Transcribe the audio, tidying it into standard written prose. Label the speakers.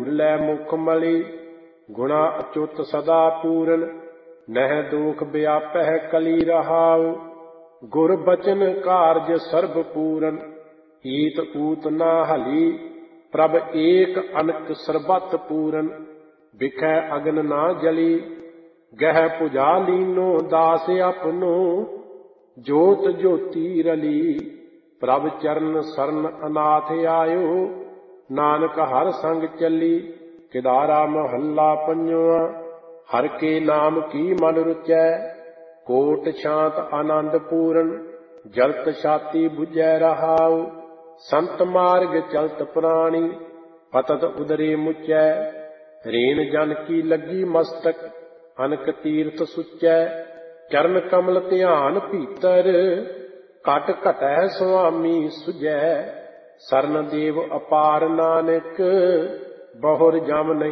Speaker 1: ਭੂਲੈ ਮੁਖ ਮਲੀ। ਗੁਣਾ ਅਚੁੱਤ ਸਦਾ ਪੂਰਨ, ਨਹਿ ਦੋਖ ਵਿਆਪਹਿ ਕਲੀ ਰਹਾਉ। ਗੁਰ ਬਚਨ ਕਾਰਜ ਸਰਬ ਪੂਰਨ, ਈਤ ਊਤ ਨਾ ਹਲੀ। ਪ੍ਰਭ ਏਕ ਅਨਕ ਸਰਬਤ ਪੂਰਨ, ਬਿਖੈ ਅਗਨ ਨਾ ਜਲੀ। ਗਹਿ ਭੁਜਾ ਲੀਨੋ ਦਾਸ ਆਪਨੋ, ਜੋਤ ਜੋਤੀ ਰਲੀ। ਪ੍ਰਭ ਚਰਨ ਸਰਨ ਅਨਾਥ ਆਇਓ, ਨਾਨਕ ਹਰ ਸੰਗ ਚੱਲੀ। ਕਿਦਾਰਾ ਮਹੱਲਾ ਪੰਜਵਾ। ਹਰ ਕੇ ਨਾਮ ਕੀ ਮਨ ਰੁਚੈ, ਕੋਟ ਸ਼ਾਂਤ ਆਨੰਦ ਪੂਰਨ। ਜਲਤ ਛਾਤੀ ਬੁਝੈ ਰਹਾਉ, ਸੰਤ ਮਾਰਗ ਚਲਤ ਪ੍ਰਾਣੀ। ਪਤਤ ਉਦਰੇ ਮੁਚੈ, ਰੇਨ ਜਨ ਕੀ ਲੱਗੀ ਮਸਤਕ। ਅਨਕ ਤੀਰਥ ਸੁਚੈ, ਚਰਨ ਕਮਲ ਧਿਆਨ ਭੀਤਰ। ਘਟ ਘਟੈ ਸੁਆਮੀ ਸੁਝੈ, ਸਰਨ ਦੇਵ ਅਪਾਰ ਨਾਨਕ। ਬਹੁਰ ਜਮ ਨਹੀਂ